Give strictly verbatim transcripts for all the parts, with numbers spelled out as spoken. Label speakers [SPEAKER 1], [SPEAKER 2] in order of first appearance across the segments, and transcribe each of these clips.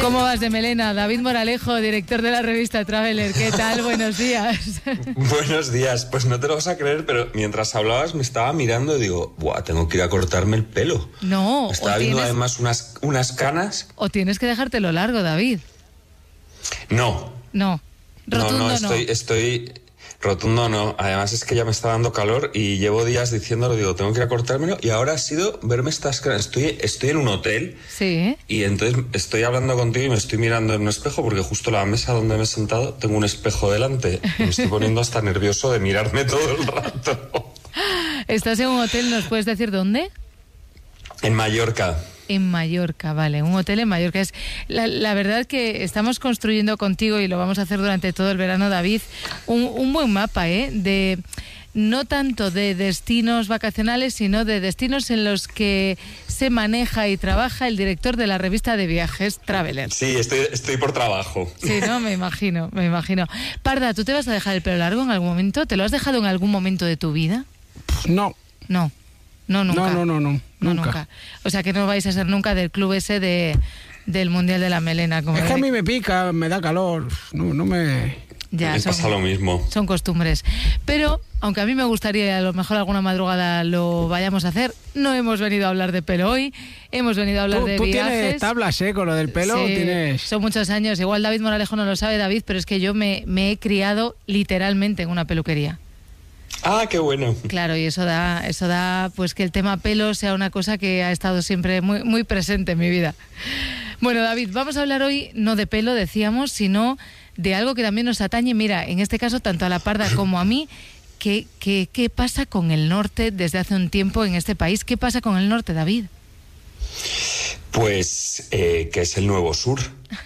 [SPEAKER 1] ¿Cómo vas de melena? David Moralejo, director de la revista Traveler. ¿Qué tal? Buenos días.
[SPEAKER 2] Buenos días. Pues no te lo vas a creer, pero mientras hablabas me estaba mirando y digo, buah, tengo que ir a cortarme el pelo.
[SPEAKER 1] No.
[SPEAKER 2] Me estaba viendo tienes... además unas, unas canas.
[SPEAKER 1] O tienes que dejártelo largo, David.
[SPEAKER 2] No.
[SPEAKER 1] No. Rotundo
[SPEAKER 2] no, no, estoy...
[SPEAKER 1] no.
[SPEAKER 2] estoy... Rotundo no, además es que ya me está dando calor y llevo días diciéndolo, digo, tengo que ir a cortármelo y ahora ha sido verme estas caras. Estoy, estoy en un hotel
[SPEAKER 1] sí.
[SPEAKER 2] Y entonces estoy hablando contigo y me estoy mirando en un espejo porque justo la mesa donde me he sentado tengo un espejo delante. Me estoy poniendo hasta nervioso de mirarme todo el rato.
[SPEAKER 1] ¿Estás en un hotel? ¿Nos puedes decir dónde?
[SPEAKER 2] En Mallorca.
[SPEAKER 1] En Mallorca, vale, un hotel en Mallorca. Es la, la verdad que estamos construyendo contigo, y lo vamos a hacer durante todo el verano, David, un, un buen mapa, ¿eh? De no tanto de destinos vacacionales, sino de destinos en los que se maneja y trabaja el director de la revista de viajes Traveler.
[SPEAKER 2] Sí, estoy, estoy por trabajo.
[SPEAKER 1] Sí, no, me imagino, me imagino. Parda, ¿tú te vas a dejar el pelo largo en algún momento? ¿Te lo has dejado en algún momento de tu vida?
[SPEAKER 3] No.
[SPEAKER 1] No. No, nunca.
[SPEAKER 3] No, no, no, no,
[SPEAKER 1] no
[SPEAKER 3] nunca.
[SPEAKER 1] nunca. O sea que no vais a ser nunca del club ese de del Mundial de la Melena. Como
[SPEAKER 3] es que
[SPEAKER 1] de...
[SPEAKER 3] a mí me pica, me da calor, no, no me...
[SPEAKER 1] Ya,
[SPEAKER 2] me
[SPEAKER 1] son,
[SPEAKER 2] pasa lo mismo.
[SPEAKER 1] Son costumbres. Pero, aunque a mí me gustaría, a lo mejor alguna madrugada lo vayamos a hacer, no hemos venido a hablar de pelo hoy, hemos venido a hablar
[SPEAKER 3] tú,
[SPEAKER 1] de
[SPEAKER 3] tú
[SPEAKER 1] viajes.
[SPEAKER 3] Tú tienes tablas, ¿eh? Con lo del pelo,
[SPEAKER 1] sí,
[SPEAKER 3] tienes...
[SPEAKER 1] son muchos años. Igual David Moralejo no lo sabe, David, pero es que yo me, me he criado literalmente en una peluquería.
[SPEAKER 2] Ah, qué bueno.
[SPEAKER 1] Claro, y eso da, eso da, pues que el tema pelo sea una cosa que ha estado siempre muy, muy presente en mi vida. Bueno, David, vamos a hablar hoy no de pelo, decíamos, sino de algo que también nos atañe. Mira, en este caso tanto a la Parda como a mí. ¿Qué, qué, qué pasa con el norte desde hace un tiempo en este país? ¿Qué pasa con el norte, David?
[SPEAKER 2] Pues eh, que es el nuevo sur.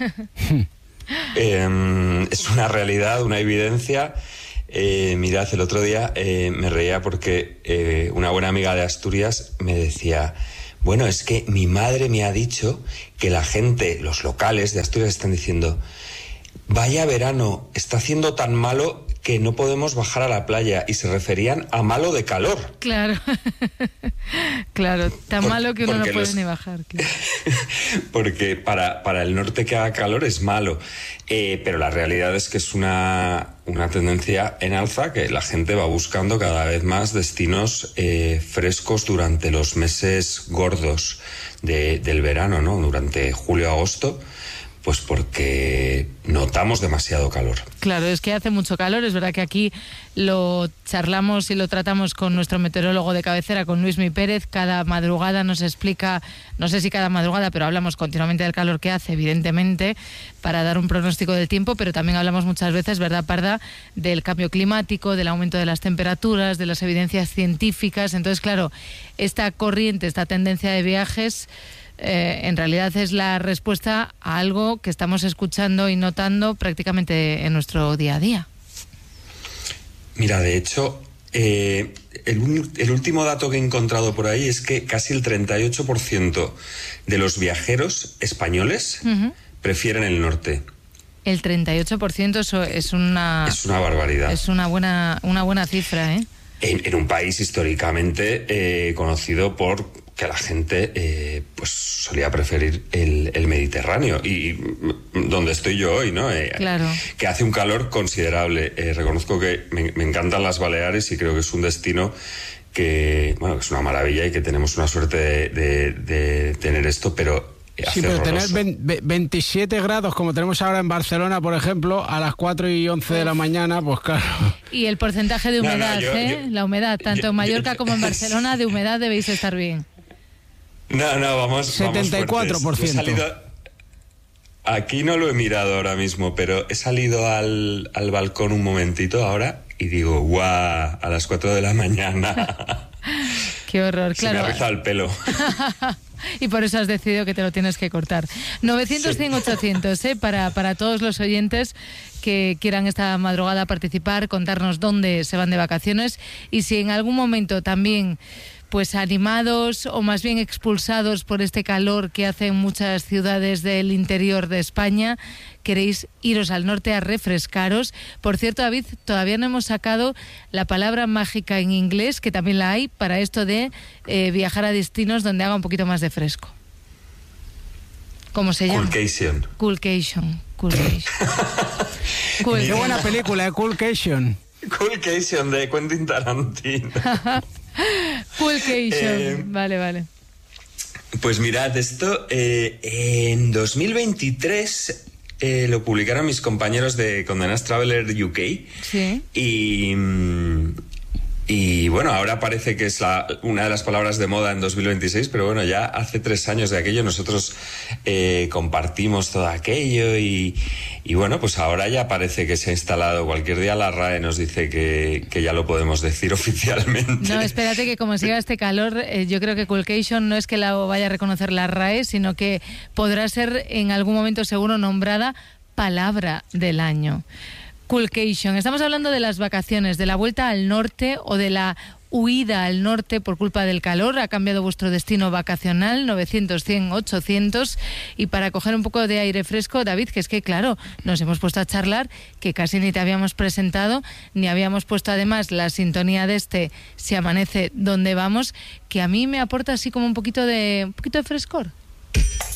[SPEAKER 2] eh, es una realidad, una evidencia. Eh, mirad, el otro día eh, me reía porque eh, una buena amiga de Asturias me decía, bueno, es que mi madre me ha dicho que la gente, los locales de Asturias están diciendo, vaya verano, está haciendo tan malo que no podemos bajar a la playa, y se referían a malo de calor.
[SPEAKER 1] Claro, claro, tan Por, malo que uno no puede los... ni bajar. Claro.
[SPEAKER 2] Porque para, para el norte que haga calor es malo, eh, pero la realidad es que es una, una tendencia en alza, que la gente va buscando cada vez más destinos eh, frescos durante los meses gordos de, del verano, ¿no? Durante julio-agosto. Pues porque notamos demasiado calor.
[SPEAKER 1] Claro, es que hace mucho calor. Es verdad que aquí lo charlamos y lo tratamos con nuestro meteorólogo de cabecera, con Luismi Pérez. Cada madrugada nos explica, no sé si cada madrugada, pero hablamos continuamente del calor que hace, evidentemente, para dar un pronóstico del tiempo, pero también hablamos muchas veces, ¿verdad, Parda?, del cambio climático, del aumento de las temperaturas, de las evidencias científicas. Entonces, claro, esta corriente, esta tendencia de viajes... Eh, en realidad es la respuesta a algo que estamos escuchando y notando prácticamente en nuestro día a día.
[SPEAKER 2] Mira, de hecho, eh, el, el último dato que he encontrado por ahí es que casi el treinta y ocho por ciento de los viajeros españoles uh-huh. prefieren el norte.
[SPEAKER 1] El treinta y ocho por ciento eso es una...
[SPEAKER 2] Es una barbaridad.
[SPEAKER 1] Es una buena, una buena cifra, ¿eh?
[SPEAKER 2] En, en un país históricamente eh, conocido por... que la gente eh, pues solía preferir el, el Mediterráneo, y donde estoy yo hoy, ¿no? Eh,
[SPEAKER 1] claro.
[SPEAKER 2] Que hace un calor considerable. Eh, reconozco que me, me encantan las Baleares y creo que es un destino que, bueno, que es una maravilla y que tenemos una suerte de, de, de tener esto, pero
[SPEAKER 3] sí, pero horroroso. Tener veintisiete grados como tenemos ahora en Barcelona, por ejemplo, a las cuatro y once de la mañana, pues claro.
[SPEAKER 1] Y el porcentaje de humedad, no, no, yo, ¿eh? Yo, la humedad, tanto
[SPEAKER 2] yo,
[SPEAKER 1] en Mallorca
[SPEAKER 2] yo,
[SPEAKER 1] como en Barcelona, de humedad debéis estar bien.
[SPEAKER 2] No, no, vamos,
[SPEAKER 3] setenta y cuatro por ciento.
[SPEAKER 2] Vamos fuertes. Yo he salido, aquí no lo he mirado ahora mismo, pero he salido al, al balcón un momentito ahora y digo, guau, a las cuatro de la mañana.
[SPEAKER 1] Qué horror, claro.
[SPEAKER 2] Se me ha rizado el pelo.
[SPEAKER 1] Y por eso has decidido que te lo tienes que cortar. novecientos, cien, ochocientos, ¿eh? Para, para todos los oyentes que quieran esta madrugada participar, contarnos dónde se van de vacaciones y si en algún momento también, pues animados o más bien expulsados por este calor que hace en muchas ciudades del interior de España, queréis iros al norte a refrescaros. Por cierto, David, todavía no hemos sacado la palabra mágica en inglés, que también la hay, para esto de eh, viajar a destinos donde haga un poquito más de fresco. ¿Cómo se llama?
[SPEAKER 2] Coolcation.
[SPEAKER 1] Coolcation. Coolcation. Cool.
[SPEAKER 3] Qué buena película, ¿eh? Coolcation.
[SPEAKER 2] Coolcation de Quentin Tarantino.
[SPEAKER 1] Coolcation.
[SPEAKER 2] Eh,
[SPEAKER 1] vale, vale.
[SPEAKER 2] Pues mirad, esto eh, en dos mil veintitrés eh, lo publicaron mis compañeros de Condenas Traveler U K.
[SPEAKER 1] Sí.
[SPEAKER 2] Y... mm, Y bueno, ahora parece que es la, una de las palabras de moda en dos mil veintiséis, pero bueno, ya hace tres años de aquello nosotros eh, compartimos todo aquello y, y bueno, pues ahora ya parece que se ha instalado. Cualquier día la R A E nos dice que, que ya lo podemos decir oficialmente.
[SPEAKER 1] No, espérate que como siga este calor, eh, yo creo que Coolcation no es que la vaya a reconocer la R A E, sino que podrá ser en algún momento seguro nombrada palabra del año. Coolcation. Estamos hablando de las vacaciones, de la vuelta al norte o de la huida al norte por culpa del calor. Ha cambiado vuestro destino vacacional, novecientos, cien, ochocientos. Y para coger un poco de aire fresco, David, que es que claro, nos hemos puesto a charlar, que casi ni te habíamos presentado, ni habíamos puesto además la sintonía de este Si amanece, ¿dónde vamos? Que a mí me aporta así como un poquito de, un poquito de frescor.